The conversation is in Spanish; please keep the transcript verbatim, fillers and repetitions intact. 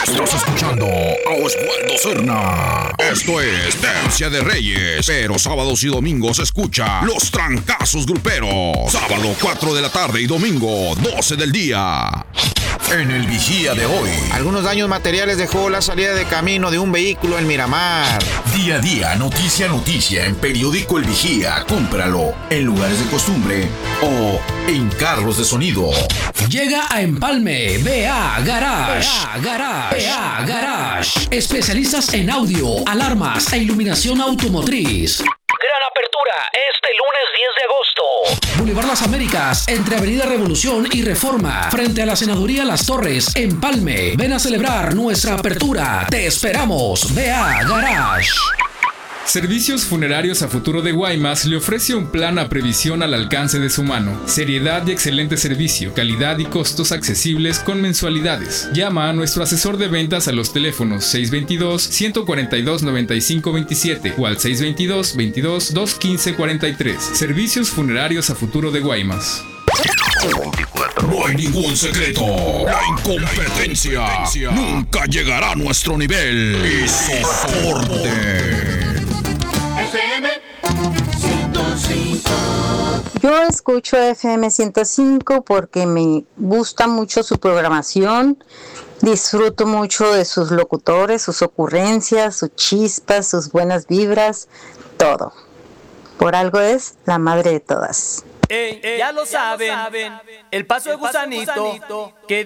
Estás escuchando a Oswaldo Cerna. Esto es Tercia de Reyes, pero sábados y domingos escucha Los Trancazos Gruperos. Sábado cuatro de la tarde y domingo doce del día. En el Vigía de hoy, algunos daños materiales dejó la salida de camino de un vehículo en Miramar. Día a día, noticia a noticia en Periódico El Vigía. Cómpralo en lugares de costumbre o en carros de sonido. Llega a Empalme B A Garage. B A Garage. B A Garage. Especialistas en audio, alarmas e iluminación automotriz. Gran apertura este lunes diez de agosto. Boulevard Las Américas, entre Avenida Revolución y Reforma, frente a la Senaduría Las Torres, Empalme. Ven a celebrar nuestra apertura. Te esperamos. B A Garage. Servicios Funerarios a Futuro de Guaymas le ofrece un plan a previsión al alcance de su mano. Seriedad y excelente servicio, calidad y costos accesibles con mensualidades. Llama a nuestro asesor de ventas a los teléfonos seis dos dos, uno cuatro dos, nueve cinco dos siete o al seis dos dos, veintidós, dos quince cuarenta y tres. Servicios Funerarios a Futuro de Guaymas. No hay ningún secreto. La incompetencia nunca llegará a nuestro nivel. Y soporte. F M ciento cinco. Yo escucho F M ciento cinco porque me gusta mucho su programación, disfruto mucho de sus locutores, sus ocurrencias, sus chispas, sus buenas vibras, todo. Por algo es la madre de todas. Ey, ey, ya lo saben, el paso de gusanito, que